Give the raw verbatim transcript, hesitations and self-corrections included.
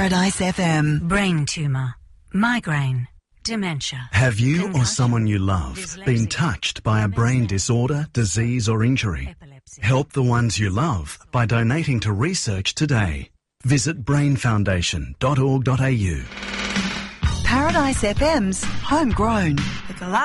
Paradise F M. Brain tumour, migraine, dementia. Have you or concussion, someone you love been dyslexia, touched by a brain disorder, disease or injury? epilepsy. Help the ones you love by donating to research today. Visit brain foundation dot org dot a u. Paradise F M's Homegrown.